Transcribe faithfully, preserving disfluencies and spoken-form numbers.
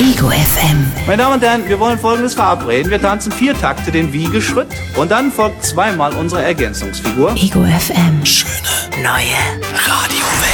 Ego F M. Meine Damen und Herren, wir wollen Folgendes verabreden. Wir tanzen vier Takte den Wiegeschritt und dann folgt zweimal unsere Ergänzungsfigur. Ego F M. Schöne Neue Radio.